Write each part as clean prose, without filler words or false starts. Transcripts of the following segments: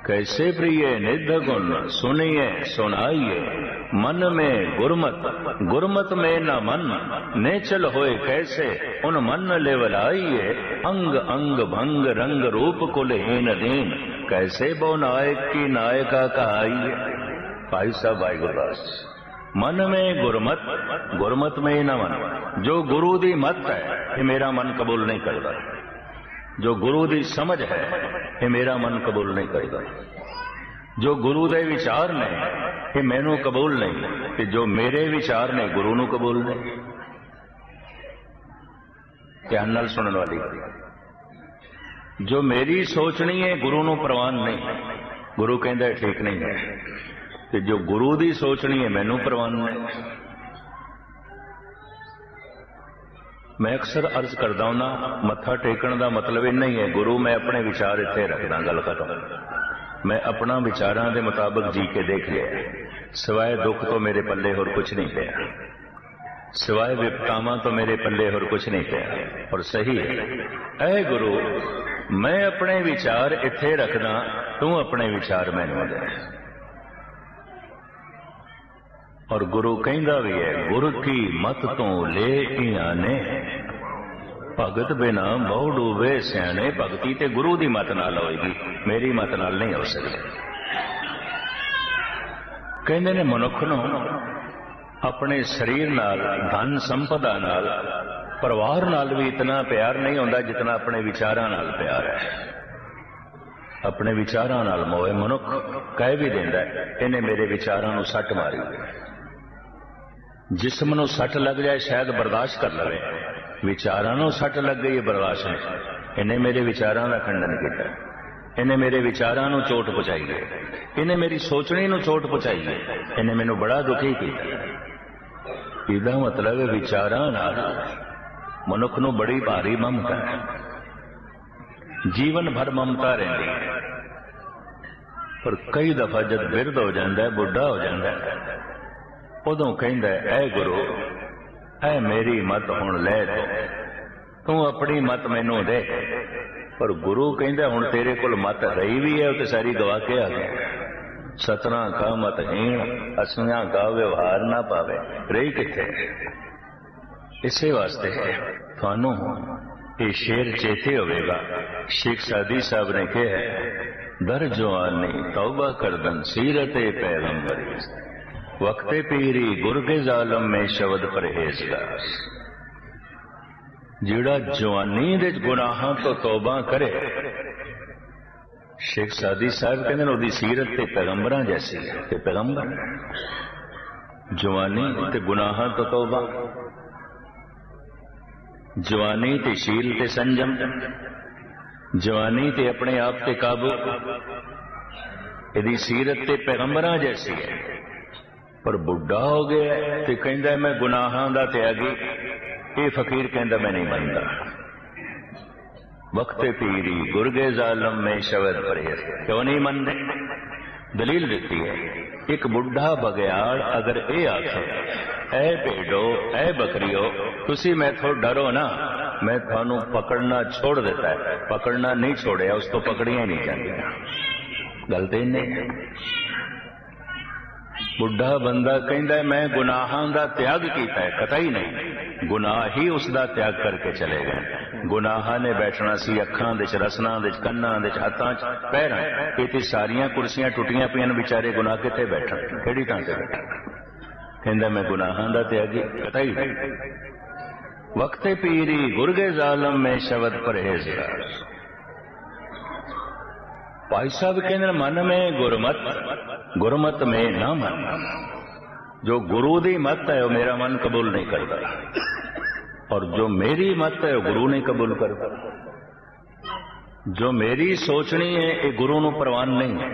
कैसे प्रिय निध गुण सुनिए सुनाइए, मन में गुरमत गुरमत में न मन, नेचल होए कैसे उन मन लेवलाइए, अंग अंग भंग रंग रूप कुलहीन दीन, कैसे बो नायक की नायका कहाइए। भाई साहब भाई गुरदास, मन में गुरमत गुरमत में न मन, जो गुरु दी मत है ये मेरा मन कबूल नहीं करता, जो गुरु दी समझ है ये मेरा मन कबूल नहीं करता, जो गुरु दे विचार ने ये मैनू कबूल नहीं, ते जो मेरे विचार ने गुरु नू कबूल नहीं। ध्यान नाल सुनने वाली, जो मेरी सोचनी है गुरु नू प्रवान नहीं, गुरु कहता ठीक नहीं है, ते जो गुरु दी सोचनी है मैनू प्रवान नहीं। मैं अक्सर अर्ज करदा हूं ना, मत्था टेकण दा मतलब इन्ना ही है, गुरु मैं अपने विचार इत्थे रखदा, गल खत्म। मैं अपना विचारां दे मुताबिक जी के देख लिया, सिवाय दुख तो मेरे पल्ले होर कुछ नहीं पिया, सिवाय विपतावां तो मेरे पल्ले होर कुछ नहीं पिया। और सही है, ऐ गुरु मैं अपने विचार इत्थे रखदा, तू अपने विचार मैनूं दे। और गुरु कहंदा भी है, गुरु की मत तो ले आने, भगत बिना बहु डूबे सियाने। भगती ते गुरु दी मत नाल होएगी, मेरी मत नाल नहीं हो सकती। कहंदे ने मनुख नूं अपने शरीर नाल, धन संपदा नाल, परिवार नाल भी इतना प्यार नहीं होंदा जितना अपने विचारां नाल प्यार है। अपने विचारां नाल मोह मनुख कह भी देंदा है, इन्हें मेरे विचारां नूं सट मारी। जिस्म नूं सट लग जाए शायद बर्दाश्त कर लवे, विचारां नूं सट लग गई बर्दाश्त नहीं। इन्हें मेरे विचारां दा खंडन किया, इन्हें मेरे विचारां नूं चोट पहुंचाई है, इन्हें मेरी सोचनी नूं चोट पहुंचाई है, इन्हें मैनूं बड़ा दुखी किया। इसदा मतलब है विचारां नाल मनुख नूं बड़ी भारी ममता है, जीवन भर ममता रहिंदी है। पर कई दफा जब बिरध हो जाता है, बुढ़ा हो जाता है, उदों कहंदा है, ऐ गुरु ऐ मेरी मत हुण लै तू अपनी मत मैनू दे। पर गुरु कहंदा हुण तेरे कोल मत रही भी है, तो सारी गवा के आ गया। सतना का मत हीण, असमियां का व्यवहार ना पावे, रही किथे। इसे वास्ते थानू ये शेर चेते होवेगा, शेख सादी साहब ने कहा, दर जवानी तौबा करदन सीरते पैगंबरी, वक्ते पीरी गुर के जालम में शब्द परहेजगार। जिहड़ा जवानी दे गुनाहां तो तौबा करे, शेख सादी साहब कहते हैं उहदी सीरत ते पैगंबरां जैसी है, ते पैगंबर जवानी ते गुनाहां तो तौबा, जवानी ते शील ते संजम, जवानी ते अपने आप ते काबू, इहदी सीरत ते पैगंबरां जैसी है। पर बुढ़ा हो गया तो कहता मैं गुनाहां दा त्यागी, ये फकीर कहता मैं नहीं मनता। वक्ते पीरी गुरगे जालम में शब्द परहेज, क्यों नहीं मनते? दलील देती है, एक बुढ़ा बगयाड़ अगर ये आखे, ऐ भेड़ो ऐ बकरियो तुसी मैं थो डरो ना, मैं थानू पकड़ना छोड़ देता है, पकड़ना नहीं छोड़िया, उसको पकड़िया ही नहीं जाती। गलती नहीं। बुढ़ा बंदा कहता मैं गुनाहां दा त्याग कीता है, कतई नहीं, गुनाह ही उसका त्याग करके चले गए। गुनाहां ने बैठना सी अखां दे च, रसनां दे च, कन्नां दे च, हत्थां च, पैरां च, इत्थे सारियां कुर्सियां टुटियां पियां, बेचारे गुनाह किथे बैठन, किहड़ी थां ते बैठन? कहंदा मैं गुनाहां दा त्यागी, कतई नहीं। वक्ते पीरी गुरगे जालम में शब्द परहेजगार। भाई साहब कहते मन में गुरमत गुरमत में ना मन, जो गुरु दी मत है वो मेरा मन कबूल नहीं करता, और जो मेरी मत है वो गुरु नहीं कबूल करता। जो मेरी सोचनी है ये गुरु नू प्रवान नहीं है,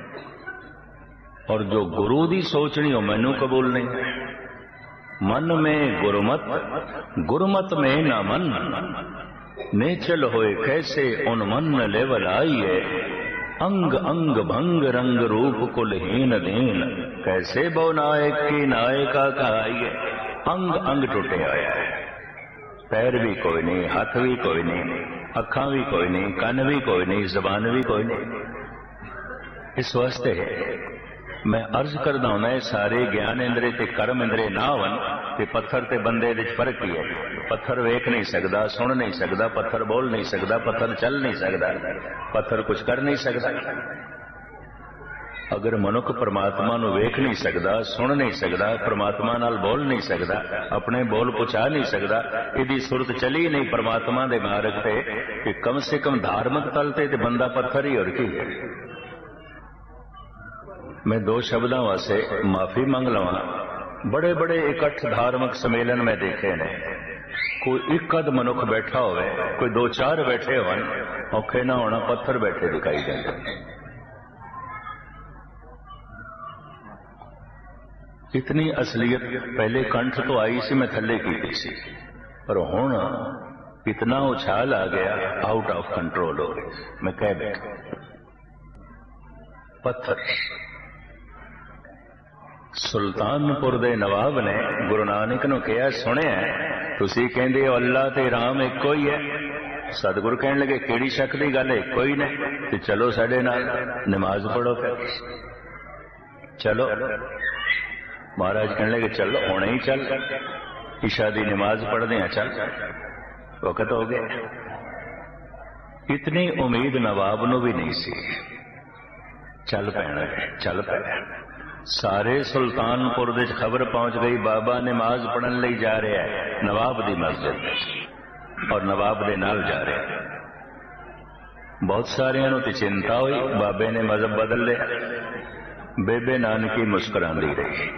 और जो गुरु दी सोचनी हो मैनू कबूल नहीं है। मन में गुरमत गुरमत में ना मन, नेचल होए कैसे उन मन लेवल आइए, अंग अंग भंग रंग रूप कुलहीन दीन, कैसे बो नायक की नायका कहाइए। अंग अंग टुटे आया है, पैर भी कोई नहीं, हाथ भी कोई नहीं, अखां भी कोई नहीं, कन भी कोई नहीं, जबान भी कोई नहीं। इस वास्ते मैं अर्ज करदा हूं सारे ज्ञान इंद्रे ते कर्म इंद्रे ना होवन ते पत्थर ते बंदे दे फर्क ही है। पत्थर वेख नहीं सकता, सुन नहीं सकता, पत्थर बोल नहीं सकता, पत्थर चल नहीं सकता, पत्थर कुछ कर नहीं सकता। अगर मनुख परमात्मा नूं वेख नहीं सकता, सुन नहीं सकता, परमात्मा नाल बोल नहीं सकता, अपने बोल पहुंचा नहीं सकता, इहदी सुरत चली नहीं परमात्मा दे मार्ग ते कि कम से कम धार्मिक तल ते बंदा पत्थर ही और की है। मैं दो शब्दों वास्ते माफी मंग लवा। बड़े बड़े इकट्ठ धार्मिक सम्मेलन में देखे ने, कोई एक अध मनुख बैठा होवे, कोई दो चार बैठे होन, औखे ना होना पत्थर बैठे दिखाई देंगे। इतनी असलियत पहले कंठ तो आई सी, मैं थले की सी, पर हुण इतना उछाल आ गया, आउट ऑफ कंट्रोल हो गई। मैं कह बैठा पत्थर। सुल्तानपुर दे नवाब ने गुरु नानक नूं कहा, सुनिया तुसीं कहंदे हो अल्लाह ते राम इक्को ही है। सतगुरु कहण लगे किहड़ी शक दी गल है, इक्को ही ने, ते चलो साडे नाल नमाज पढ़ो। फिर चलो महाराज कहने लगे चलो हुणे ही चल, ईशा दी नमाज पढ़दे हैं, चल वक्त हो गया। इतनी उम्मीद नवाब नूं भी नहीं सी। चल पैना, चल पैना। सारे सुल्तानपुर दे खबर पहुंच गई, बाबा नमाज पढ़न लई जा रहा है नवाब दी मस्जिद, और नवाब दे नाल जा रहा है। बहुत सारियां नूं ते चिंता हुई, बाबे ने मजहब बदल लिया। बेबे नानकी मुस्कुरांदी रही।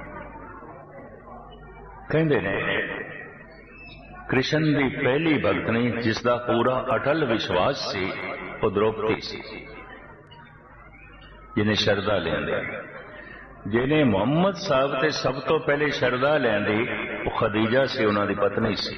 कहंदे ने कृष्ण दी पहली भगतनी जिसदा पूरा अटल विश्वास सी, वो द्रौपदी सी, जिन्हें शरदा लियांदी। जिन्हें मुहम्मद साहब ते सब तो पहले शरदा लियांदी, वो खदीजा सी, उन्हां दी पत्नी सी।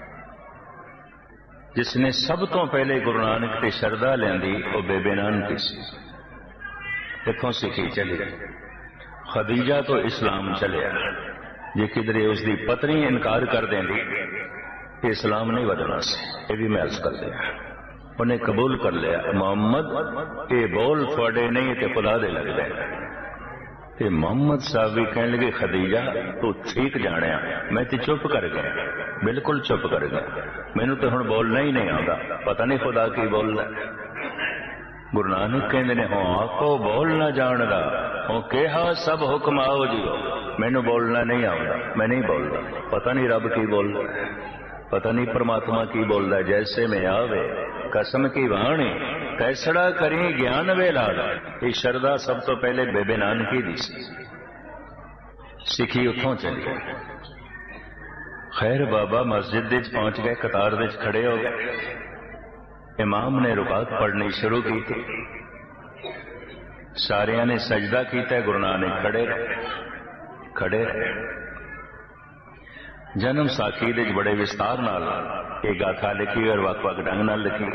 जिसने सब तो पहले गुरु नानक ते शरदा लियांदी, वो बेबे नानकी सी। इत्थों सिखी चली, खदीजा तो इस्लाम चलिया। जे किधरे उसकी पत्नी इनकार कर देंदी, इस्लाम नहीं वधना सी। ये भी मैं अर्ज कर दिया। उन्हें कबूल कर लिया, मोहम्मद ये बोल थोड़े नहीं ते खुदा दे लगदे। ते मोहम्मद साहब भी कहने लगे, खदीजा तू ठीक जाने, मैं तो चुप कर गया, बिल्कुल चुप कर गया, मैनू तो हुण बोलना ही नहीं आता, पता नहीं खुदा की बोलना। गुरु नानक कहते ने, हो आखो बोल ना जानदा, हो कहा सब हुक्म आओ जी, मैनू बोलना नहीं आता, मैं नहीं बोलता, पता नहीं रब की बोलता, पता नहीं परमात्मा की बोलता। जैसे में आवे कसम की वाणी, कैसड़ा करी ज्ञान वेलादा। ये शरदा सब तो पहले बेबे नानकी दी सी। सिखी उथों चली। खैर बाबा मस्जिद दे पहुंच गए, कतार दे खड़े हो गए। इमाम ने रुकात पढ़नी शुरू की थी। सारिया ने सजदा किया, गुरु नानक खड़े रहे। जन्म साखी दे बड़े विस्तार नाल ये गाथा लिखी और वक-वक ढंग नाल लिखी।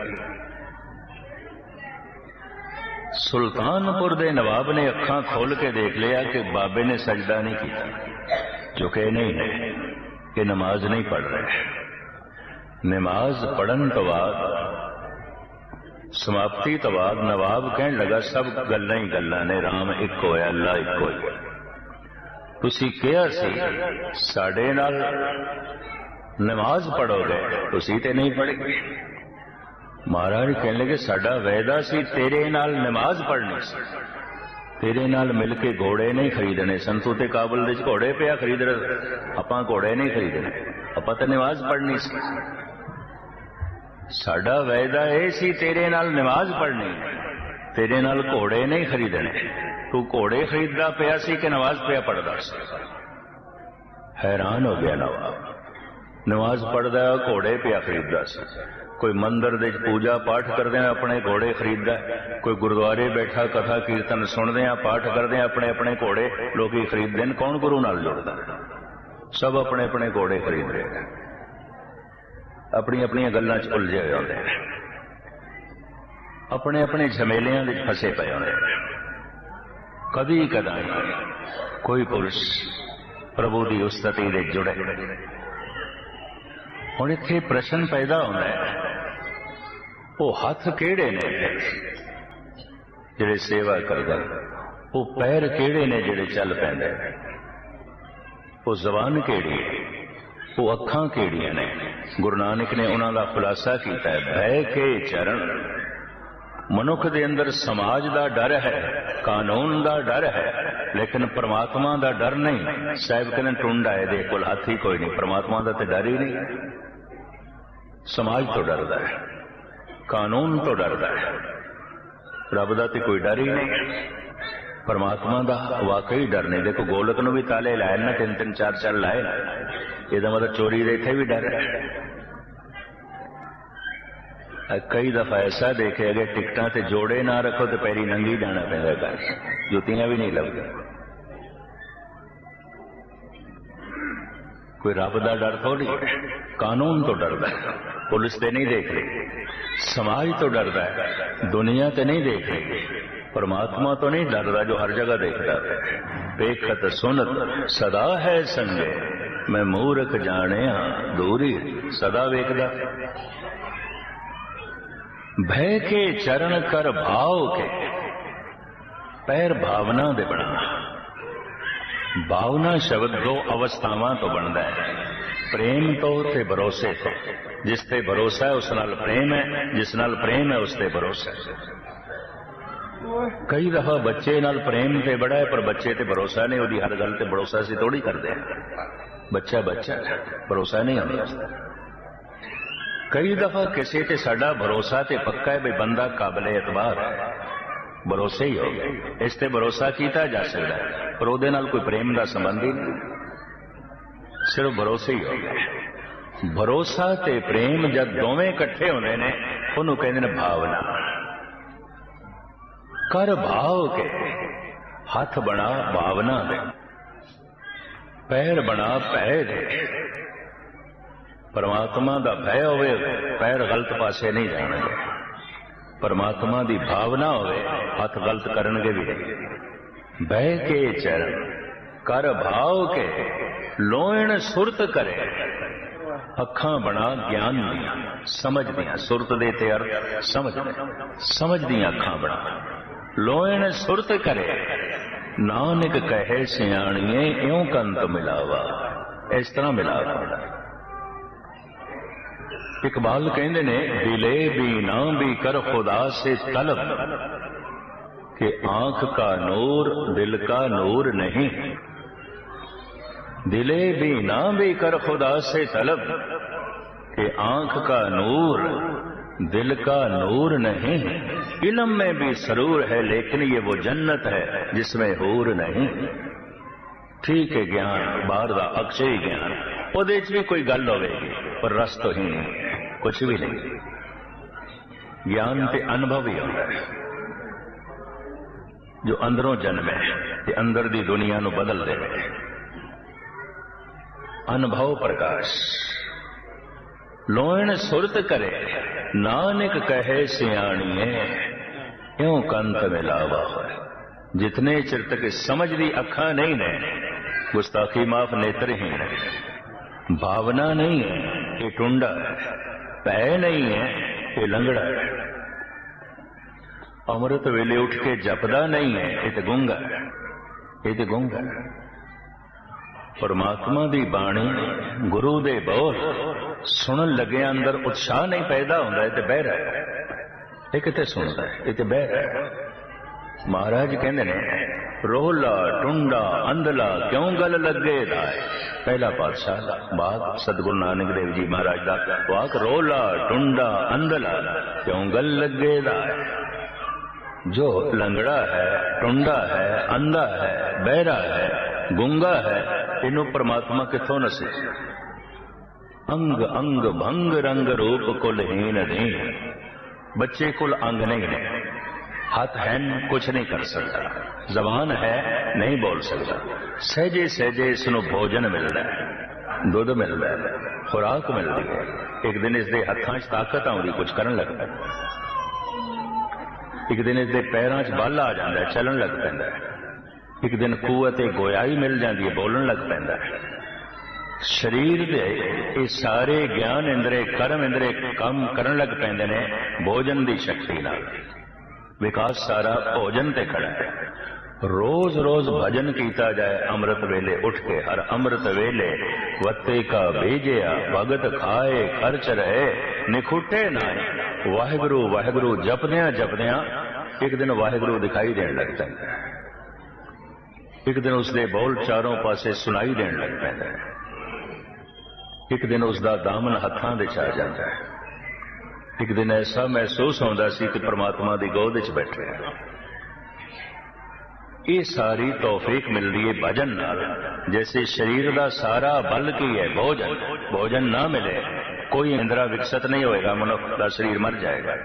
सुल्तानपुर दे नवाब ने अखां खोल के देख लिया कि बाबे ने सजदा नहीं किया, झुके नहीं है, कि नमाज नहीं पढ़ रहे। नमाज पढ़न तो बाद समाप्ति तो बाद नवाब कहने लगा, सब गल्लां ही गल्लां ने, राम इक्को है, अल्लाह इक्को है। तुसी कहा सी साडे नाल नमाज पढ़ोगे, तुसी ते नहीं पढ़ी। महाराज कहने लगे, साडा वायदा सी तेरे नाल नमाज पढ़नी सी, तेरे नाल मिलके घोड़े नहीं खरीदने सन। तू ते काबुल दे घोड़े पिया खरीद रहे, आपां घोड़े नहीं खरीदने, आपां ते नमाज पढ़नी सी। साडा वायदा यह सी तेरे नाल नमाज पढ़नी, तेरे नाल घोड़े नहीं खरीदने। तू घोड़े खरीददा पिया सी कि नमाज पिया पढ़दा सी? हैरान हो गया नवाब। नमाज पढ़दा घोड़े पिया खरीददा सी। कोई मंदिर दे पूजा पाठ करदे अपने घोड़े खरीददा, कोई गुरुद्वारे बैठा कथा कीर्तन सुनदे पाठ करदे अपने अपने घोड़े लोग खरीददे। कौन गुरु नाल जुड़दा? सब अपने अपने घोड़े खरीद रहे, अपनी अपनी गल्लां च उलझे हुए होंदे, अपने अपने झमेलियां विच फसे पे होंदे। कदी कदाई कोई पुरुष प्रभु की उस्तति दे जुड़े। हुण इत्थे प्रश्न पैदा होंदा है, वो हथ किहड़े ने ਜਿਹੜੇ ਸੇਵਾ ਕਰਦੇ ਉਹ ਪੈਰ ਕਿਹੜੇ ਨੇ ਜਿਹੜੇ ਚੱਲ ਪੈਂਦੇ, ਉਹ ਜ਼ਬਾਨ ਕਿਹੜੀ ਹੈ, ਉਹ ਅੱਖਾਂ ਕਿਹੜੀਆਂ ਨੇ। ਗੁਰੂ ਨਾਨਕ ਨੇ ਉਹਨਾਂ ਦਾ ਖੁਲਾਸਾ ਕੀਤਾ ਹੈ, ਬਹਿ ਕੇ ਚਰਨ। ਮਨੁੱਖ ਦੇ ਅੰਦਰ ਸਮਾਜ ਦਾ ਡਰ ਹੈ, ਕਾਨੂੰਨ ਦਾ ਡਰ ਹੈ, ਲੇਕਿਨ ਪਰਮਾਤਮਾ ਦਾ ਡਰ ਨਹੀਂ। ਸਾਹਿਬ ਕਹਿੰਦੇ ਟੁੰਡਾ ਇਹਦੇ ਕੋਲ ਹਾਥੀ ਕੋਈ ਨਹੀਂ, ਪਰਮਾਤਮਾ ਦਾ ਤੇ ਡਰ ਹੀ ਨਹੀਂ। ਸਮਾਜ ਤੋਂ ਡਰਦਾ ਹੈ, ਕਾਨੂੰਨ ਤੋਂ ਡਰਦਾ ਹੈ, ਰੱਬ ਦਾ ਤੇ ਕੋਈ ਡਰ ਹੀ ਨਹੀਂ। ਪਰਮਾਤਮਾ ਦਾ ਵਾਕਈ ਡਰ ਨਹੀਂ। ਦੇਖੋ ਗੋਲਕ ਨੂੰ ਵੀ ਤਾਲੇ ਲਾਏ ਨਾ, 3-3 4-4 ਲਾਏ, ਇਹਦਾ ਮਤਲਬ ਚੋਰੀ ਦੇ ਇੱਥੇ ਵੀ ਡਰ ਹੈ। ਕਈ ਦਫਾ ਐਸਾ ਦੇਖਿਆ ਕਿ ਟਿਕਟਾਂ ਤੇ ਜੋੜੇ ਨਾ ਰੱਖੋ ਤੇ ਪੈਰੀ ਨੰਗੀ ਜਾਣਾ ਪੈਂਦਾ ਘਰ, ਜੁੱਤੀਆਂ ਵੀ ਨਹੀਂ ਲੱਭਦੀਆਂ। ਕੋਈ ਰੱਬ ਦਾ ਡਰ ਥੋੜੀ, ਕਾਨੂੰਨ ਤੋਂ ਡਰਦਾ ਹੈ, ਪੁਲਿਸ ਤੇ ਨਹੀਂ ਦੇਖ ਰਹੀ, ਸਮਾਜ ਤੋਂ ਡਰਦਾ ਹੈ, ਦੁਨੀਆ ਤੇ ਨਹੀਂ ਦੇਖ ਰਹੀ, परमात्मा तो नहीं डरता जो हर जगह देखता है। बेखत सुनत सदा है संगे, मैं मूर्ख जाने दूरी सदा वेखदा। भय के चरण कर भाव के, पैर भावना दे बना। भावना शब्द दो अवस्थावां तो बनता है, प्रेम तो ते भरोसे तो। जिस ते भरोसा है उस नाल प्रेम है, जिस नाल प्रेम है उस ते भरोसा है। कई दफा बच्चे नाल प्रेम ते बड़ा है पर बच्चे ते भरोसा नहीं, उहदी हर गल ते भरोसा असीं थोड़ी करदे हैं। बच्चा बच्चा भरोसा नहीं होंदा। कई दफा किसी ते साडा भरोसा ते पक्का है भी बंदा काबिले एतबार है, भरोसे ही हो गए, इस ते भरोसा किया जा सकता है, पर उहदे नाल कोई प्रेम का संबंध ही नहीं, सिर्फ भरोसे ही हो गए। भरोसा ते प्रेम जब दोवें इकट्ठे होंदे ने उहनूं कहंदे ने भावना। कर भाव के, हाथ बना भावना दे, पैर बना भय दे। परमात्मा दा भय होवे, पैर गलत पासे नहीं जाणगे। परमात्मा दी भावना होवे, हाथ गलत करनगे भी नहीं। भय के चरण कर भाव के, लोयण सुरत करे। अखां बना ज्ञान दियां, समझ दियां। सुरत दे ते अर्थ समझ दियां अखां बना। लोयण सुरत करे, नानक कहे सियाणिए इयों कंत मिलावा। इस तरह मिलावा। इकबाल कहते ने, दिले भी ना भी कर खुदा से तलब, कि आंख का नूर दिल का नूर नहीं। दिले भी ना भी कर खुदा से तलब, कि आंख का नूर दिल का नूर नहीं। इल्म में भी सरूर है लेकिन ये वो जन्नत है जिसमें हूर नहीं। ठीक है, ज्ञान बाहर दा अक्षय ज्ञान, ਉਹਦੇ ਚ भी कोई गल होगी पर रस तो ही नहीं, कुछ भी नहीं। ज्ञान ते अनुभव ही होता है जो अंदरों जन्मे ते अंदर दी दुनिया नू बदल दे। अनुभव प्रकाश। लोयण सुरत करे, नानक कहे सियाणिए इयों कंत मिलावा। जितने चिर तक समझ दी अखा नहीं ने, गुस्ताखी माफ नेत्रहीन है, भावना नहीं है ये टुंडा है, भय नहीं है ये लंगड़ा है, अमृत वेले उठ के जपदा नहीं है ये तो गूंगा है, ये तो गूंगा है। परमात्मा दी बाणी गुरु दे बोल सुनन लगे अंदर उत्साह नहीं पैदा होता है, तो बहरा है। ये कितने सुनता है, ये तो बहरा है। महाराज कहते ने, रोला टुंडा अंधला क्यों गल लगे दाए। पहला पातशाह बात सतगुरु नानक देव जी महाराज का वाक, रोला टुंडा अंधला क्यों गल लगे दाए। जो लंगड़ा है, टुंडा है, अंधा है, बहरा है, गूंगा है, इनू परमात्मा किथों नसे। अंग अंग भंग रंग रूप कुलहीन दीन। बच्चे कुल अंग नहीं है, हाथ है कुछ नहीं कर सकता, जबान है नहीं बोल सकता। सहजे सहजे इसनू भोजन मिलता है, दुध मिलता है, खुराक मिलती है। एक दिन इसके हथां च ताकत आउंदी, कुछ करन लगता है। एक दिन इसके पैरां च बल आ जाता है, चलन लग पैंदा है। एक दिन कुवत गोयाई मिल जाती है, बोलन लग पैंदा है। शरीर दे ये सारे ज्ञान इंद्रे कर्म इंद्रे काम करन लग पैंदे ने भोजन की शक्ति नाल। विकास सारा भोजन ते खड़ा है। रोज रोज भजन कीता जाए अमृत वेले उठ के, हर अमृत वेले वत्ते का भेजिया भगत खाए खर्च रहे निखुटे नाए। वाहिगुरु वाहिगुरु जपदियां जपदियां एक दिन वाहिगुरु दिखाई देने लग पैंदा है, एक दिन उसके बोल चारों पासे सुनाई देने लग पैंदा है, एक दिन उसका दामन हत्थां दे आ जाता है, एक दिन ऐसा महसूस होता सी कि परमात्मा की गोद च बैठे हैं। ये सारी तौफीक मिल रही है भजन नाल। जैसे शरीर का सारा बल की है भोजन, भोजन ना मिले कोई इंद्रा विकसित नहीं होएगा, मनुष्य का शरीर मर जाएगा।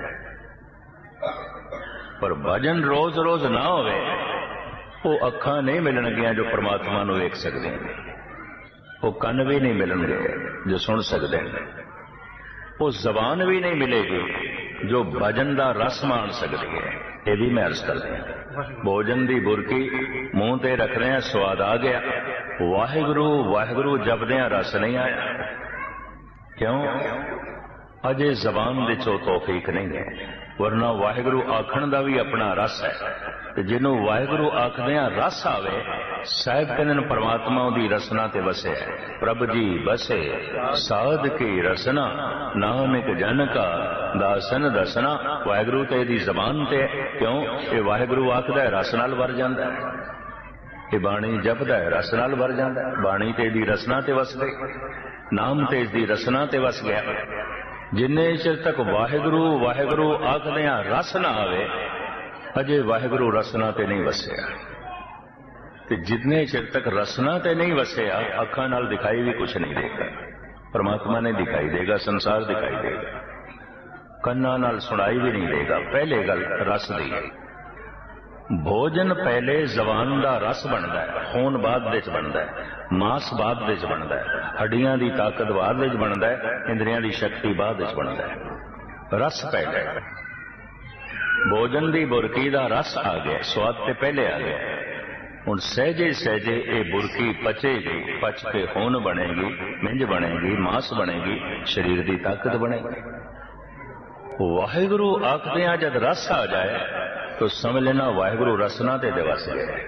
पर भजन रोज रोज ना होवे, वो अखां नहीं मिलणगियां जो परमात्मा नूं वेख सकदे हैं, वो कन भी नहीं मिलणगे जो सुन सकते हैं, वो जबान भी नहीं मिलेगी जो भजन का रस मान सकती है। ये भी मैं अर्ज कर दिया, भोजन की बुरकी मुंह ते रख रहे हैं, स्वाद आ गया, वाहिगुरु वाहिगुरु जपदियां रस नहीं आया। क्यों? अजे जबान दे चो तौफीक नहीं है, वरना वाहिगुरु आखण का भी अपना रस है। जिन्हों वाहिगुरु आखदियां रस आवे, साहिब कहते परमात्मा दी रसना ते वसे है। प्रभ जी बसे साध की रसना, नानक जन का दासन दसना। वाहिगुरु ते दी जबान ते, क्यों? ये वाहिगुरु आखदा है रस नाल भर जांदा है, ये बाणी जपदा है रस नाल भर जांदा है। बाणी ते दी रसना ते वस गई, नाम ते दी रसना ते वस गया। जिन्ने चिर तक वाहिगुरु वाहिगुरु आखदियां रस ना आवे, अजे वाहिगुरु रसना ते नहीं वसिया। ते जितने चिर तक रसना ते नहीं वसिया, अखां नाल दिखाई भी कुछ नहीं देगा। परमात्मा ने दिखाई देगा, संसार दिखाई देगा, कन्ना नाल सुनाई भी नहीं देगा। पहले गल रस दी, भोजन पहले जबान का रस बनता है, खून बाद विच बनता है, मांस बाद विच बनता है, हड्डियां की ताकत बाद विच बनता है, इंद्रियां की शक्ति बाद विच बनता है। रस पहले, भोजन की बुरकी का रस आ गया, स्वाद ते पहले आ गया। हुण सहजे सहजे ये बुरकी पचेगी, पच के खून बनेगी, मिंज बनेगी, मांस बनेगी, शरीर की ताकत बनेगी। वाहिगुरु आखदियां जब रस आ जाए तो समझ लेना वाहिगुरु रसना ते दिवस गए।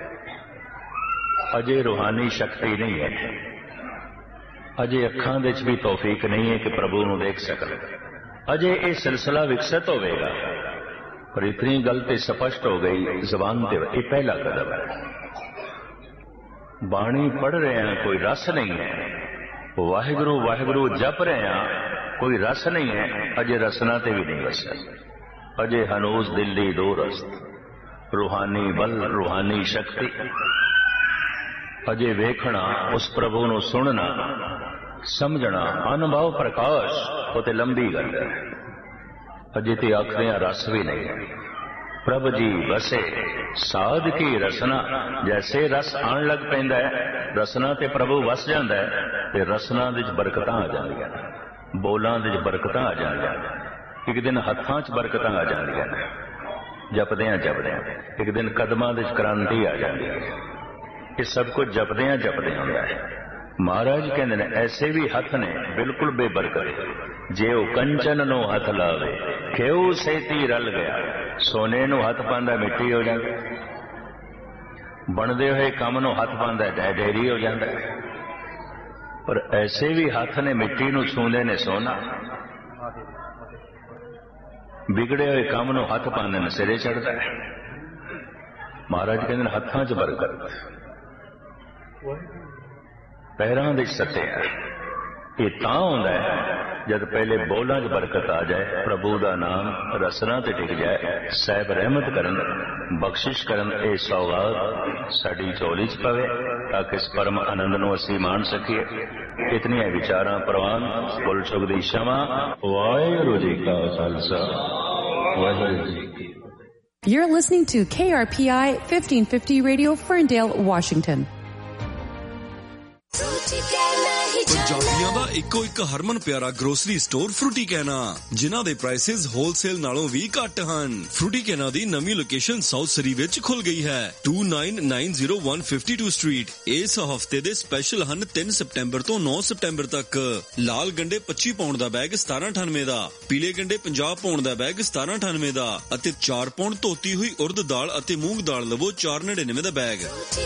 अजे रूहानी शक्ति नहीं है, अजे अखां दे च भी तौफीक नहीं है कि प्रभु नूं देख सकन। अजे ये सिलसिला विकसित होगा, पर इतनी गल ते स्पष्ट हो गई जबान ते। ये पहला कदम है। बाणी पढ़ रहे हैं, कोई रस नहीं है। वाहिगुरु वाहिगुरु जप रहे हैं, कोई रस नहीं है। अजे रसना ते भी नहीं वसा, अजे हनूज दिल्ली दो रस्त, रूहानी बल रूहानी शक्ति। अजे वेखना, उस प्रभु नूं सुनना, समझना, अनुभव प्रकाश, वो ते लंबी गल है। अजे ते आखदियां रस भी नहीं है। प्रभ जी बसे साध की रसना, जैसे रस आन लग पैंदा है, रसना ते प्रभु वस जांदा है, ते रसना दे च बरकतां आ जांदियां, बोलां दे च बरकतां आ जांदियां, एक दिन हत्थां च बरकतां आ जांदियां, जपदियां जपदियां, एक दिन कदमां दे च क्रांति आ जांदी है। ये सब कुछ जपदियां जपदियां हुंदा है। महाराज कहते हैं ऐसे भी हथ ने बिल्कुल बेबरकत, जे वो कंचन नो हथ लावे क्यों सेती रल गया, सोने नो हथ पांदा मिट्टी हो जाती, बनदे हुए काम नो हथ पांदा ढेरी हो जाता है। पर ऐसे भी हाथ ने मिट्टी नूं छूंदे ने सोना, बिगड़े हुए काम नूं हथ पाने ने सिरे चढ़ता है। महाराज कहते हैं हत्थां च बरकत, पैरां दे सत्ते है। ये तां हुंदा है जद पहले बोलां च बरकत आ जाए, प्रभु दा नाम रसना ते टिक जाए, साहिब रहमत करन, बख्शिश करन, ये सौगात साडी झोली च पवे ताकि इस परम आनंद नूं असीं मान सकीए। इतनी विचारां प्रवान बोल चुक दी क्षमा। वाहिगुरू जी का Khalsa, Waheguru ji. You're listening to KRPI 1550 Radio, Ferndale, Washington. ਪੰਜਾਬੀਆਂ ਦਾ ਇੱਕੋ ਇੱਕ ਹਰਮਨ ਪਿਆਰਾ ਗਰੋਸਰੀ ਸਟੋਰ ਫਰੂਟੀ ਕੈਨਾ, ਜਿਨ੍ਹਾਂ ਦੇ ਪ੍ਰਾਈਸਿਸ ਹੋਲਸੇਲ ਨਾਲੋਂ ਵੀ ਘੱਟ ਹਨ। ਫਰੂਟੀ ਕੈਨਾ ਦੀ ਨਵੀਂ ਲੋਕੇਸ਼ਨ ਸਾਊਥ ਸਰੀ ਵਿੱਚ ਖੁੱਲ ਗਈ ਹੈ, 2990 ਸਟਰੀਟ। ਇਸ ਹਫਤੇ ਦੇ ਸਪੈਸ਼ਲ ਹਨ 3 ਸਤੰਬਰ ਤੋਂ 9 ਸਤੰਬਰ ਤੱਕ। ਲਾਲ ਗੰਡੇ 25 ਪਾਉਂਡ ਦਾ ਬੈਗ 1798 ਦਾ, ਪੀਲੇ ਗੰਡੇ 50 ਪਾਉਂਡ ਦਾ ਬੈਗ 1798 ਦਾ ਅਤੇ 4 ਪਾਉਂਡ ਧੋਤੀ ਹੋਈ ਉੜਦ ਦਾਲ ਅਤੇ ਮੂੰਗ ਦਾਲ ਲਵੋ 499 ਦਾ ਬੈਗ।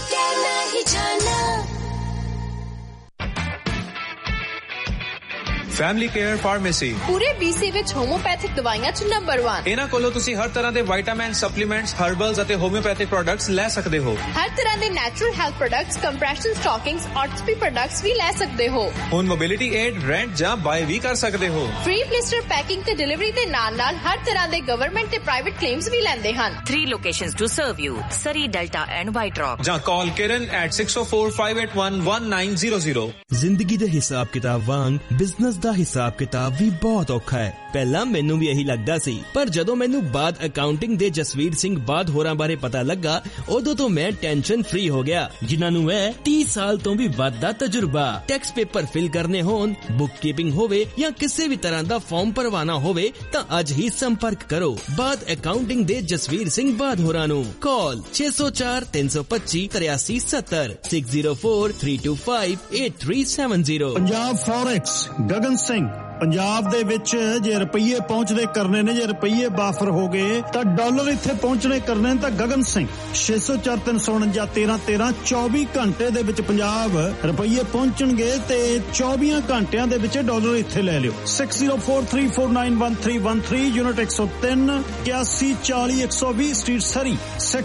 ਫੈਮਿਲੀ ਕੇਅਰ ਫਾਰਮੇਸੀ ਪੂਰੇ BC ਵਿੱਚ ਹੋਮੋਪੈਥਿਕ ਦਵਾਈਆਂ 'ਚ ਨੰਬਰ 1। ਇਹਨਾਂ ਕੋਲੋਂ ਤੁਸੀਂ ਹਰ ਤਰ੍ਹਾਂ ਦੇ ਵਿਟਾਮਿਨ, ਸਪਲੀਮੈਂਟਸ, ਹਰਬਲਸ ਅਤੇ ਹੋਮਿਓਪੈਥਿਕ ਪ੍ਰੋਡਕਟਸ ਲੈ ਸਕਦੇ ਹੋ। ਹਰ ਤਰ੍ਹਾਂ ਦੇ natural health products, compression ਸਟਾਕਿੰਗਸ, ਆਰਥੋਪੀ products ਵੀ ਲੈ ਸਕਦੇ ਹੋ। ਹੁਣ ਮੋਬਿਲਿਟੀ ਏਡ, ਰੈਂਟ ਜਾਂ ਬਾਏ ਵੀ ਕਰ ਸਕਦੇ ਹੋ। ਫ੍ਰੀ ਬਲਿਸਟਰ ਪੈਕਿੰਗ ਤੇ ਡਿਲੀਵਰੀ ਦੇ ਨਾਲ-ਨਾਲ ਹਰ ਤਰ੍ਹਾਂ ਦੇ ਗਵਰਨਮੈਂਟ ਤੇ ਪ੍ਰਾਈਵੇਟ ਕਲੇਮਸ ਵੀ ਲੈਂਦੇ ਹਨ। 3 locations to serve you: Surrey, Delta and White Rock. ਜਾਂ ਕਾਲ ਕਿਰਨ at 6045811900। ਜ਼ਿੰਦਗੀ ਦੇ ਹਿਸਾਬ ਕਿਤਾਬ ਵਾਂਗ ਬਿਜ਼ਨਸ ਦਾ ਹਿਸਾਬ ਕਿਤਾਬ ਵੀ ਬਹੁਤ ਔਖਾ ਹੈ। ਪਹਿਲਾਂ ਮੈਨੂੰ ਵੀ ਇਹੀ ਲੱਗਦਾ ਸੀ, ਪਰ ਜਦੋਂ ਮੈਨੂੰ ਬਾਦ ਅਕਾਊਂਟਿੰਗ ਦੇ ਜਸਵੀਰ ਸਿੰਘ ਬਾਦ ਹੋਰਾਂ ਬਾਰੇ ਪਤਾ ਲੱਗਾ, ਉਦੋਂ ਤੋਂ ਮੈਂ ਟੈਨਸ਼ਨ ਫ੍ਰੀ ਹੋ ਗਿਆ, ਜਿਨ੍ਹਾਂ ਨੂੰ ਹੈ 30 ਸਾਲ ਤੋਂ ਵੀ ਵੱਧ ਦਾ ਤਜਰਬਾ। ਟੈਕਸ ਪੇਪਰ ਫਿਲ ਕਰਨੇ ਹੋਣ, ਬੁੱਕ ਕੀਪਿੰਗ ਹੋਵੇ ਜਾਂ ਕਿਸੇ ਵੀ ਤਰ੍ਹਾਂ ਦਾ ਫਾਰਮ ਭਰਵਾਨਾ ਹੋਵੇ ਤਾਂ ਅੱਜ ਹੀ ਸੰਪਰਕ ਕਰੋ ਬਾਦ ਅਕਾਊਂਟਿੰਗ ਦੇ ਜਸਵੀਰ ਸਿੰਘ ਬਾਦ ਹੋਰਾਂ ਨੂੰ। ਕਾਲ 604 325 8370 604 325 8370। ਪੰਜਾਬ ਫੋਰੈਕਸ ਗਗਨ ਸਿੰਘ। ਪੰਜਾਬ ਦੇ ਵਿੱਚ ਜੇ ਰੁਪਈਏ ਪਹੁੰਚਦੇ ਕਰਨੇ ਨੇ, ਜੇ ਰੁਪਈਏ ਬਾਫਰ ਹੋ ਗਏ ਤਾਂ ਡਾਲਰ ਇੱਥੇ ਪਹੁੰਚਣੇ ਕਰਨੇ ਨੇ ਤਾਂ ਗਗਨ ਸਿੰਘ 604 349 1313 24 ਘੰਟੇ ਦੇ ਵਿੱਚ ਪੰਜਾਬ ਰੁਪਈਏ ਪਹੁੰਚਣਗੇ ਤੇ 24 ਘੰਟਿਆਂ ਦੇ ਵਿੱਚ ਡਾਲਰ ਇੱਥੇ ਲੈ ਲਿਓ। 6043491313 ਯੂਨਿਟ 103 8140 120 ਸਟਰੀਟ ਸਰੀ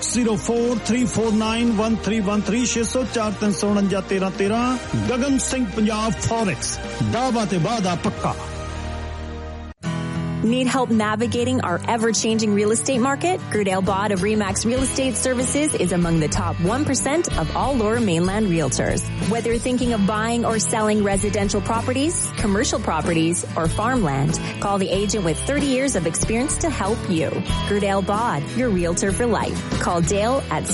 6043491313 604 349 1313 ਗਗਨ ਸਿੰਘ ਪੰਜਾਬ ਫੋਰੈਕਸ। ਦਾਅਵਾ ਤੇ ਵਾਅਦਾ ਪੱਕਾ। Need help navigating our ever-changing real estate market? Gerdale Bod of Remax Real Estate Services is among the top 1% of all Lower Mainland realtors. Whether you're thinking of buying or selling residential properties, commercial properties, or farmland, call the agent with 30 years of experience to help you. Gerdale Bod, your realtor for life. Call Dale at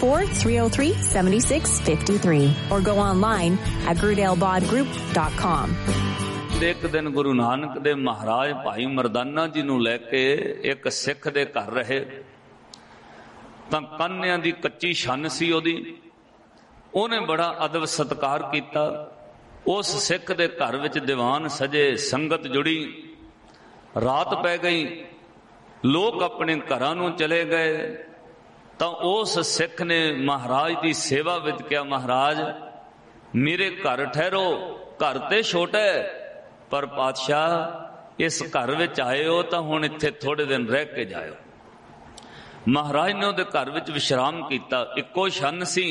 604-303-7653 or go online at gerdalebodgroup.com. ਇੱਕ ਦਿਨ ਗੁਰੂ ਨਾਨਕ ਦੇ ਮਹਾਰਾਜ ਭਾਈ ਮਰਦਾਨਾ ਜੀ ਨੂੰ ਲੈ ਕੇ ਇੱਕ ਸਿੱਖ ਦੇ ਘਰ ਰਹੇ ਤਾਂ ਕਾਨਿਆਂ ਦੀ ਕੱਚੀ ਛੰਨ ਸੀ ਉਹਦੀ। ਉਹਨੇ ਬੜਾ ਅਦਬ ਸਤਿਕਾਰ ਕੀਤਾ। ਉਸ ਸਿੱਖ ਦੇ ਘਰ ਵਿੱਚ ਦੀਵਾਨ ਸਜੇ, ਸੰਗਤ ਜੁੜੀ। ਰਾਤ ਪੈ ਗਈ, ਲੋਕ ਆਪਣੇ ਘਰਾਂ ਨੂੰ ਚਲੇ ਗਏ ਤਾਂ ਉਸ ਸਿੱਖ ਨੇ ਮਹਾਰਾਜ ਦੀ ਸੇਵਾ ਵਿੱਚ ਕਿਹਾ, ਮਹਾਰਾਜ ਮੇਰੇ ਘਰ ਠਹਿਰੋ, ਘਰ ਤੇ ਛੋਟਾ ਹੈ ਪਰ ਪਾਤਸ਼ਾਹ ਇਸ ਘਰ ਵਿੱਚ ਆਏ ਹੋ ਤਾਂ ਹੁਣ ਇੱਥੇ ਥੋੜੇ ਦਿਨ ਰਹਿ ਕੇ ਜਾਇਓ। ਮਹਾਰਾਜ ਨੇ ਉਹਦੇ ਘਰ ਵਿੱਚ ਵਿਸ਼ਰਾਮ ਕੀਤਾ। ਇੱਕੋ ਛੰਨ ਸੀ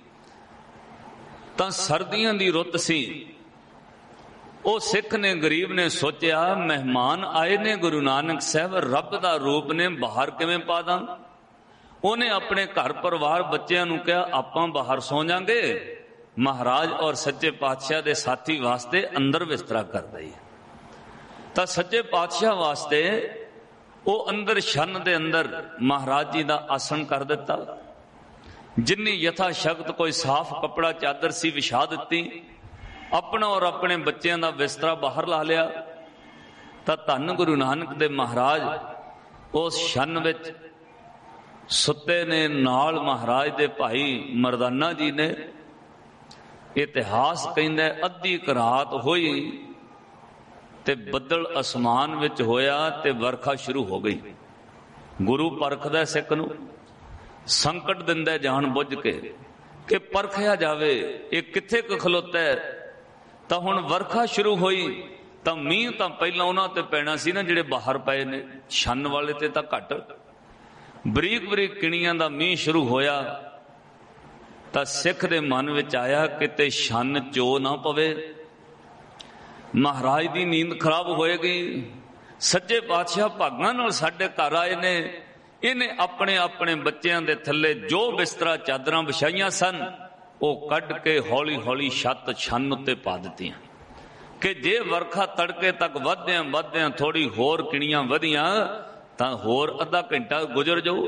ਤਾਂ ਸਰਦੀਆਂ ਦੀ ਰੁੱਤ ਸੀ। ਉਹ ਸਿੱਖ ਨੇ, ਗਰੀਬ ਨੇ ਸੋਚਿਆ ਮਹਿਮਾਨ ਆਏ ਨੇ ਗੁਰੂ ਨਾਨਕ ਸਾਹਿਬ, ਰੱਬ ਦਾ ਰੂਪ ਨੇ, ਬਾਹਰ ਕਿਵੇਂ ਪਾ ਦਾਂ। ਉਹਨੇ ਆਪਣੇ ਘਰ ਪਰਿਵਾਰ ਬੱਚਿਆਂ ਨੂੰ ਕਿਹਾ ਆਪਾਂ ਬਾਹਰ ਸੌ ਜਾਾਂਗੇ, ਮਹਾਰਾਜ ਔਰ ਸੱਚੇ ਪਾਤਸ਼ਾਹ ਦੇ ਸਾਥੀ ਵਾਸਤੇ ਅੰਦਰ ਬਿਸਤਰਾ ਕਰ ਦਈ। ਤਾਂ ਸੱਚੇ ਪਾਤਸ਼ਾਹ ਵਾਸਤੇ ਉਹ ਅੰਦਰ ਛੰਨ ਦੇ ਅੰਦਰ ਮਹਾਰਾਜ ਜੀ ਦਾ ਆਸਣ ਕਰ ਦਿੱਤਾ। ਜਿੰਨੀ ਯਥਾ ਸ਼ਕਤ ਕੋਈ ਸਾਫ਼ ਕੱਪੜਾ ਚਾਦਰ ਸੀ ਵਿਛਾ ਦਿੱਤੀ। ਆਪਣਾ ਔਰ ਆਪਣੇ ਬੱਚਿਆਂ ਦਾ ਬਿਸਤਰਾ ਬਾਹਰ ਲਾ ਲਿਆ। ਤਾਂ ਧੰਨ ਗੁਰੂ ਨਾਨਕ ਦੇ ਮਹਾਰਾਜ ਉਸ ਛੰਨ ਵਿੱਚ ਸੁੱਤੇ ਨੇ। ਨਾਲ ਮਹਾਰਾਜ ਦੇ ਭਾਈ ਮਰਦਾਨਾ ਜੀ ਨੇ। ਇਤਿਹਾਸ ਕਹਿੰਦਾ ਅੱਧੀ ਰਾਤ ਹੋਈ ਤੇ ਬੱਦਲ ਅਸਮਾਨ ਵਿੱਚ ਹੋਇਆ ਤੇ ਵਰਖਾ ਸ਼ੁਰੂ ਹੋ ਗਈ। ਗੁਰੂ ਪਰਖਦਾ ਸਿੱਖ ਨੂੰ, ਸੰਕਟ ਦਿੰਦਾ ਜਾਣ ਬੁੱਝ ਕੇ ਕਿ ਪਰਖਿਆ ਜਾਵੇ ਇਹ ਕਿੱਥੇ ਕੁ ਖਲੋਤਾ ਹੈ। ਤਾਂ ਹੁਣ ਵਰਖਾ ਸ਼ੁਰੂ ਹੋਈ ਤਾਂ ਮੀਂਹ ਤਾਂ ਪਹਿਲਾਂ ਉਹਨਾਂ ਤੇ ਪੈਣਾ ਸੀ ਨਾ ਜਿਹੜੇ ਬਾਹਰ ਪਏ ਨੇ, ਛੰਨ ਵਾਲੇ ਤੇ ਤਾਂ ਘੱਟ। ਬਰੀਕ ਬਰੀਕ ਕਿਣੀਆਂ ਦਾ ਮੀਂਹ ਸ਼ੁਰੂ ਹੋਇਆ ਤਾਂ ਸਿੱਖ ਦੇ ਮਨ ਵਿੱਚ ਆਇਆ ਕਿਤੇ ਛੰਨ ਚੋ ਨਾ ਪਵੇ। ਮਹਾਰਾਜ ਦੀ ਨੀਂਦ ਖਰਾਬ ਹੋਏਗੀ। ਸੱਚੇ ਪਾਤਸ਼ਾਹ ਭਾਗਾਂ ਨਾਲ ਸਾਡੇ ਘਰ ਆਏ ਨੇ। ਇਹਨੇ ਆਪਣੇ ਆਪਣੇ ਬੱਚਿਆਂ ਦੇ ਥੱਲੇ ਜੋ ਬਿਸਤਰਾ ਚਾਦਰਾਂ ਵਿਛਾਈਆਂ ਸਨ ਉਹ ਕੱਢ ਕੇ ਹੌਲੀ ਹੌਲੀ ਛੱਤ ਛੰਨ ਉੱਤੇ ਪਾ ਦਿੱਤੀਆਂ ਕਿ ਜੇ ਵਰਖਾ ਤੜਕੇ ਤੱਕ ਵਧਦਿਆਂ ਥੋੜੀ ਹੋਰ ਕਿਣੀਆਂ ਵਧੀਆਂ ਤਾਂ ਹੋਰ ਅੱਧਾ ਘੰਟਾ ਗੁਜ਼ਰ ਜਾਊ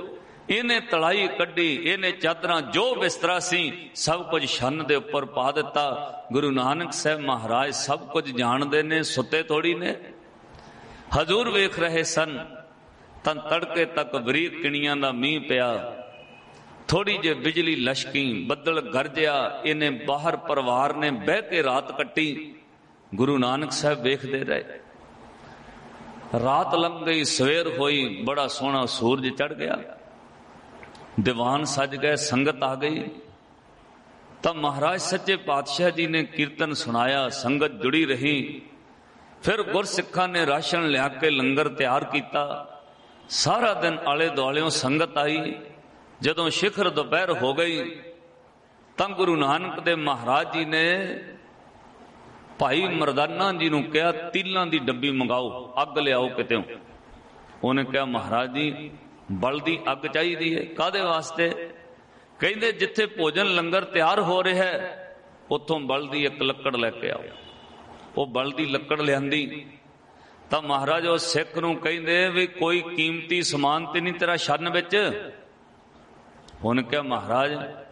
ਇਹਨੇ ਤਲਾਈ ਕੱਢੀ, ਇਹਨੇ ਚਾਦਰਾਂ ਜੋ ਬਿਸਤਰਾ ਸੀ ਸਭ ਕੁਝ ਛੰਨ ਦੇ ਉੱਪਰ ਪਾ ਦਿੱਤਾ। ਗੁਰੂ ਨਾਨਕ ਸਾਹਿਬ ਮਹਾਰਾਜ ਸਭ ਕੁਝ ਜਾਣਦੇ ਨੇ, ਸੁੱਤੇ ਥੋੜੀ ਨੇ। ਹਜ਼ੂਰ ਵੇਖ ਰਹੇ ਸਨ ਤਾਂ ਤੜਕੇ ਤੱਕ ਬਰੀਕ ਕਿਣੀਆਂ ਦਾ ਮੀਂਹ ਪਿਆ, ਥੋੜੀ ਜਿਹੀ ਬਿਜਲੀ ਲਸ਼ਕੀ, ਬੱਦਲ ਗਰਜਿਆ। ਇਹਨੇ ਬਾਹਰ ਪਰਿਵਾਰ ਨੇ ਬਹਿ ਕੇ ਰਾਤ ਕੱਟੀ। ਗੁਰੂ ਨਾਨਕ ਸਾਹਿਬ ਵੇਖਦੇ ਰਹੇ। ਰਾਤ ਲੰਘ ਗਈ, ਸਵੇਰ ਹੋਈ, ਬੜਾ ਸੋਹਣਾ ਸੂਰਜ ਚੜ ਗਿਆ, ਦੀਵਾਨ ਸਜ ਗਏ, ਸੰਗਤ ਆ ਗਈ। ਤਾਂ ਮਹਾਰਾਜ ਸੱਚੇ ਪਾਤਸ਼ਾਹ ਜੀ ਨੇ ਕੀਰਤਨ ਸੁਣਾਇਆ, ਸੰਗਤ ਜੁੜੀ ਰਹੀ। ਫਿਰ ਗੁਰਸਿੱਖਾਂ ਨੇ ਰਾਸ਼ਨ ਲਿਆ ਕੇ ਲੰਗਰ ਤਿਆਰ ਕੀਤਾ। ਸਾਰਾ ਦਿਨ ਆਲੇ ਦੁਆਲਿਓਂ ਸੰਗਤ ਆਈ। ਜਦੋਂ ਸਿਖਰ ਦੁਪਹਿਰ ਹੋ ਗਈ ਤਾਂ ਗੁਰੂ ਨਾਨਕ ਦੇਵ ਮਹਾਰਾਜ ਜੀ ਨੇ ਭਾਈ ਮਰਦਾਨਾ ਜੀ ਨੂੰ ਕਿਹਾ, ਤੀਲਾਂ ਦੀ ਡੱਬੀ ਮੰਗਾਓ, ਅੱਗ ਲਿਆਓ ਕਿਤੇੋਂ। ਉਹਨੇ ਕਿਹਾ, ਮਹਾਰਾਜ ਜੀ ਬਲ ਦੀ ਅੱਗ ਚਾਹੀਦੀ ਹੈ। ਕਾਹਦੇ ਵਾਸਤੇ? ਕਹਿੰਦੇ ਜਿੱਥੇ ਭੋਜਨ ਲੰਗਰ ਤਿਆਰ ਹੋ ਰਿਹਾ ਹੈ ਉੱਥੋਂ ਬਲ ਦੀ ਇੱਕ ਲੱਕੜ ਲੈ ਕੇ ਆਓ। ਉਹ ਬਲ ਦੀ ਲੱਕੜ ਲਿਆਂਦੀ ਤਾਂ ਮਹਾਰਾਜ ਉਹ ਸਿੱਖ ਨੂੰ ਕਹਿੰਦੇ ਵੀ ਕੋਈ ਕੀਮਤੀ ਸਮਾਨ ਤੇ ਨਹੀਂ ਤੇਰਾ ਛੰਨ ਵਿੱਚ? ਉਹਨੇ ਕਿਹਾ, ਮਹਾਰਾਜ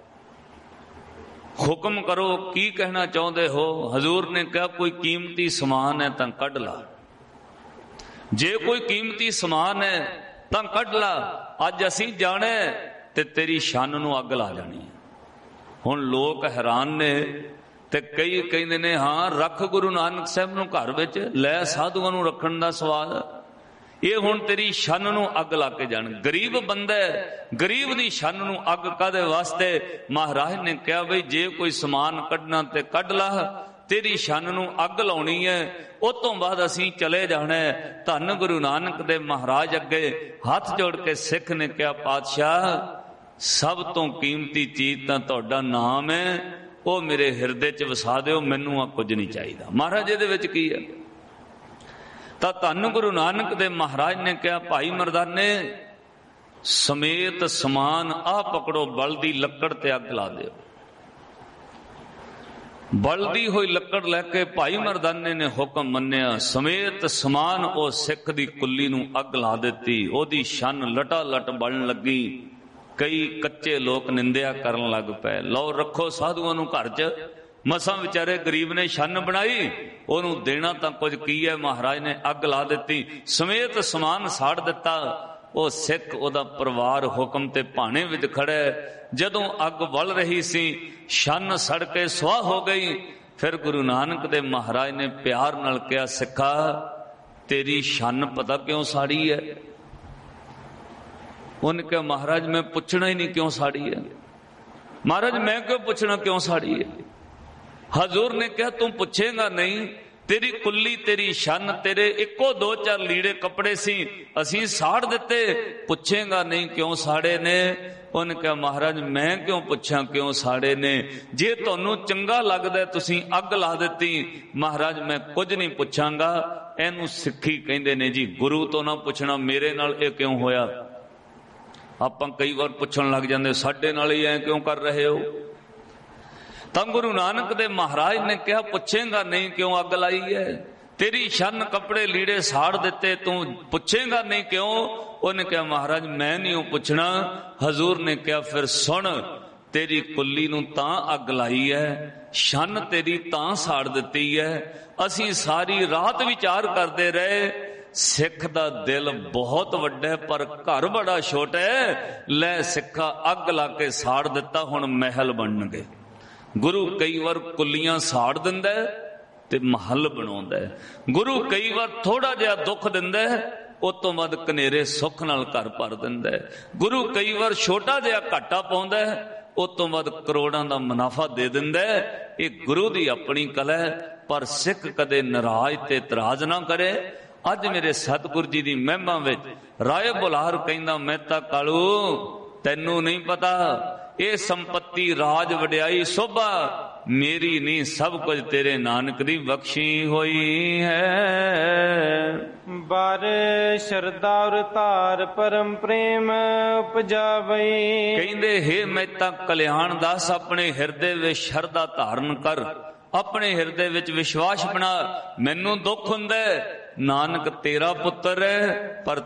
ਹੁਕਮ ਕਰੋ, ਕੀ ਕਹਿਣਾ ਚਾਹੁੰਦੇ ਹੋ? ਹਜ਼ੂਰ ਨੇ ਕਿਹਾ, ਕੋਈ ਕੀਮਤੀ ਸਮਾਨ ਹੈ ਤਾਂ ਕੱਢ ਲਾ। ਜੇ ਕੋਈ ਕੀਮਤੀ ਸਮਾਨ ਹੈ ਤਾਂ ਕੱਢ ਲਾ। ਅੱਜ ਅਸੀਂ ਜਾਣੇ ਤੇ ਤੇਰੀ ਛੰਨ ਨੂੰ ਅੱਗ ਲਾ ਜਾਣੀ ਹੈ। ਹੁਣ ਲੋਕ ਹੈਰਾਨ ਨੇ ਤੇ ਕਈ ਕਹਿੰਦੇ ਨੇ, ਹਾਂ ਰੱਖ ਗੁਰੂ ਨਾਨਕ ਸਾਹਿਬ ਨੂੰ ਘਰ ਵਿੱਚ, ਲੈ ਸਾਧੂਆਂ ਨੂੰ ਰੱਖਣ ਦਾ ਸਵਾਦ। ਇਹ ਹੁਣ ਤੇਰੀ ਛੰਨ ਨੂੰ ਅੱਗ ਲਾ ਕੇ ਜਾਣ। ਗਰੀਬ ਬੰਦਾ, ਗਰੀਬ ਦੀ ਛੰਨ ਨੂੰ ਅੱਗ ਕਾਹਦੇ ਵਾਸਤੇ? ਮਹਾਰਾਜ ਨੇ ਕਿਹਾ ਬਈ ਜੇ ਕੋਈ ਸਮਾਨ ਕੱਢਣਾ ਤੇ ਕੱਢ ਲਾ, ਤੇਰੀ ਛੰਨ ਨੂੰ ਅੱਗ ਲਾਉਣੀ ਹੈ। ਉਸ ਤੋਂ ਬਾਅਦ ਅਸੀਂ ਚਲੇ ਜਾਣਾ। ਧੰਨ ਗੁਰੂ ਨਾਨਕ ਦੇ ਮਹਾਰਾਜ ਅੱਗੇ ਹੱਥ ਜੋੜ ਕੇ ਸਿੱਖ ਨੇ ਕਿਹਾ, ਪਾਤਸ਼ਾਹ ਸਭ ਤੋਂ ਕੀਮਤੀ ਚੀਜ਼ ਤਾਂ ਤੁਹਾਡਾ ਨਾਮ ਹੈ, ਉਹ ਮੇਰੇ ਹਿਰਦੇ 'ਚ ਵਸਾ ਦਿਓ, ਮੈਨੂੰ ਆ ਕੁਝ ਨਹੀਂ ਚਾਹੀਦਾ। ਮਹਾਰਾਜ ਇਹਦੇ ਵਿੱਚ ਕੀ ਹੈ? ਤਾਂ ਧੰਨ ਗੁਰੂ ਨਾਨਕ ਦੇ ਮਹਾਰਾਜ ਨੇ ਕਿਹਾ, ਭਾਈ ਮਰਦਾਨੇ ਸਮੇਤ ਸਮਾਨ ਆ ਪਕੜੋ, ਬਲ ਦੀ ਲੱਕੜ ਤੇ ਅੱਗ ਲਾ ਦਿਓ। ਬਲਦੀ ਹੋਈ ਲੱਕੜ ਲੈ ਕੇ ਭਾਈ ਮਰਦਾਨੇ ਨੇ ਹੁਕਮ ਮੰਨਿਆ। ਸਮੇਤ ਸਮਾਨ ਉਹ ਸਿੱਖ ਦੀ ਕੁੱਲੀ ਨੂੰ ਅੱਗ ਲਾ ਦਿੱਤੀ। ਉਹਦੀ ਛੰਨ ਲਟਾ ਲਟ ਬਲਣ ਲੱਗੀ। ਕਈ ਕੱਚੇ ਲੋਕ ਨਿੰਦਿਆ ਕਰਨ ਲੱਗ ਪਏ, ਲਓ ਰੱਖੋ ਸਾਧੂਆਂ ਨੂੰ ਘਰ 'ਚ, ਮਸਾਂ ਵਿਚਾਰੇ ਗਰੀਬ ਨੇ ਛੰਨ ਬਣਾਈ, ਉਹਨੂੰ ਦੇਣਾ ਤਾਂ ਕੁਝ ਕੀ ਹੈ। ਮਹਾਰਾਜ ਨੇ ਅੱਗ ਲਾ ਦਿੱਤੀ, ਸਮੇਤ ਸਮਾਨ ਸਾੜ ਦਿੱਤਾ। ਉਹ ਸਿੱਖ, ਉਹਦਾ ਪਰਿਵਾਰ ਹੁਕਮ ਤੇ ਭਾਣੇ ਵਿੱਚ ਖੜਾ। ਜਦੋਂ ਅੱਗ ਬਲ ਰਹੀ ਸੀ, ਛੰਨ ਸੜ ਕੇ ਸੁਆਹ ਹੋ ਗਈ। ਫਿਰ ਗੁਰੂ ਨਾਨਕ ਦੇ ਮਹਾਰਾਜ ਨੇ ਪਿਆਰ ਨਾਲ ਕਿਹਾ, ਸਿੱਖਾ ਤੇਰੀ ਛੰਨ ਪਤਾ ਕਿਉਂ ਸਾੜੀ ਹੈ? ਉਹਨੇ ਕਿਹਾ, ਮਹਾਰਾਜ ਮੈਂ ਪੁੱਛਣਾ ਹੀ ਨਹੀਂ ਕਿਉਂ ਸਾੜੀ ਹੈ। ਮਹਾਰਾਜ ਮੈਂ ਕਿਉਂ ਪੁੱਛਣਾ ਕਿਉਂ ਸਾੜੀ ਹੈ? ਹਜ਼ੂਰ ਨੇ ਕਿਹਾ, ਤੂੰ ਪੁੱਛੇਗਾ ਨਹੀਂ, ਤੇਰੀ ਕੁੱਲੀ, ਤੇਰੀ ਛੰਨ, ਤੇਰੇ ਇੱਕੋ ਦੋ ਚਾਰ ਲੀੜੇ ਕੱਪੜੇ ਸੀ, ਅਸੀਂ ਸਾੜ ਦਿੱਤੇ, ਪੁੱਛੇਗਾ ਨਹੀਂ ਕਿਉਂ ਸਾੜੇ ਨੇ? ਉਹਨੇ ਕਿਹਾ, ਮਹਾਰਾਜ ਮੈਂ ਕਿਉਂ ਪੁੱਛਾਂ ਕਿਉਂ ਸਾੜੇ ਨੇ? ਜੇ ਤੁਹਾਨੂੰ ਚੰਗਾ ਲੱਗਦਾ ਤੁਸੀਂ ਅੱਗ ਲਾ ਦਿੱਤੀ। ਮਹਾਰਾਜ ਮੈਂ ਕੁਝ ਨਹੀਂ ਪੁੱਛਾਂਗਾ। ਇਹਨੂੰ ਸਿੱਖੀ ਕਹਿੰਦੇ ਨੇ ਜੀ, ਗੁਰੂ ਤੋਂ ਨਾ ਪੁੱਛਣਾ, ਮੇਰੇ ਨਾਲ ਇਹ ਕਿਉਂ ਹੋਇਆ? ਆਪਾਂ ਕਈ ਵਾਰ ਪੁੱਛਣ ਲੱਗ ਜਾਂਦੇ, ਸਾਡੇ ਨਾਲ ਹੀ ਐ ਕਿਉਂ ਕਰ ਰਹੇ ਹੋ? ਤਾਂ ਗੁਰੂ ਨਾਨਕ ਦੇ ਮਹਾਰਾਜ ਨੇ ਕਿਹਾ, ਪੁੱਛੇਗਾ ਨਹੀਂ ਕਿਉਂ ਅੱਗ ਲਾਈ ਹੈ? ਤੇਰੀ ਛੰਨ ਕੱਪੜੇ ਲੀੜੇ ਸਾੜ ਦਿੱਤੇ, ਤੂੰ ਪੁੱਛੇਗਾ ਨਹੀਂ ਕਿਉਂ? ਉਹਨੇ ਕਿਹਾ, ਮਹਾਰਾਜ ਮੈਂ ਨਹੀਂ ਪੁੱਛਣਾ। ਹਜ਼ੂਰ ਨੇ ਕਿਹਾ, ਫਿਰ ਸੁਣ, ਤੇਰੀ ਕੁੱਲੀ ਨੂੰ ਤਾਂ ਅੱਗ ਲਾਈ ਹੈ, ਛੰਨ ਤੇਰੀ ਤਾਂ ਸਾੜ ਦਿੱਤੀ ਹੈ। ਅਸੀਂ ਸਾਰੀ ਰਾਤ ਵਿਚਾਰ ਕਰਦੇ ਰਹੇ, ਸਿੱਖ ਦਾ ਦਿਲ ਬਹੁਤ ਵੱਡਾ ਪਰ ਘਰ ਬੜਾ ਛੋਟਾ ਹੈ। ਲੈ ਸਿੱਖਾ ਅੱਗ ਲਾ ਕੇ ਸਾੜ ਦਿੱਤਾ, ਹੁਣ ਮਹਿਲ ਬਣਨਗੇ। ਗੁਰੂ ਕਈ ਵਾਰ ਕੁੱਲੀਆਂ ਸਾੜ ਦਿੰਦਾ ਤੇ ਮਹੱਲ ਬਣਾਉਂਦਾ ਹੈ। ਗੁਰੂ ਕਈ ਵਾਰ ਥੋੜਾ ਜਿਹਾ ਦੁੱਖ ਦਿੰਦਾ, ਉਸ ਤੋਂ ਬਾਅਦ ਕਨੇਰੇ ਸੁੱਖ ਨਾਲ ਘਰ ਭਰ ਦਿੰਦਾ ਹੈ। ਗੁਰੂ ਕਈ ਵਾਰ ਛੋਟਾ ਜਿਹਾ ਘਾਟਾ ਪਾਉਂਦਾ, ਉਸ ਤੋਂ ਬਾਅਦ ਕਰੋੜਾਂ ਦਾ ਮੁਨਾਫਾ ਦੇ ਦਿੰਦਾ। ਇਹ ਗੁਰੂ ਦੀ ਆਪਣੀ ਕਲਾ ਹੈ। ਪਰ ਸਿੱਖ ਕਦੇ ਨਾਰਾਜ਼ ਤੇ ਇਤਰਾਜ਼ ਨਾ ਕਰੇ। ਅੱਜ ਮੇਰੇ ਸਤਿਗੁਰੂ ਜੀ ਦੀ ਮਹਿਮਾ ਵਿੱਚ ਰਾਏ ਬੁਲਾਰ ਕਹਿੰਦਾ, ਮੈਂ ਤਾਂ ਕਾਲੂ ਤੈਨੂੰ ਨਹੀਂ ਪਤਾ, ਇਹ ਸੰਪਤੀ ਰਾਜ ਵਡਿਆਈ ਸੋਭਾ ਮੇਰੀ ਨਹੀਂ, ਸਭ ਕੁਝ ਤੇਰੇ ਨਾਨਕ ਦੀ ਬਖਸ਼ੀ ਹੋਈ ਹੈ। ਬਾਰ ਸ਼ਰਧਾ ਔਰ ਧਾਰ ਪਰਮ ਪ੍ਰੇਮ ਉਪਜਾਵਈ। ਕਹਿੰਦੇ, ਹੇ ਮਹਿਤਾ ਕਲਿਆਣ ਦਾਸ, ਆਪਣੇ ਹਿਰਦੇ ਵਿੱਚ ਸ਼ਰਧਾ ਧਾਰਨ ਕਰ, ਆਪਣੇ ਹਿਰਦੇ ਵਿੱਚ ਵਿਸ਼ਵਾਸ ਬਣਾ। ਮੈਨੂੰ ਦੁੱਖ ਹੁੰਦਾ, ਨਾਨਕ ਤੇਰਾ ਪੁੱਤਰ ਹੈ ਪਰ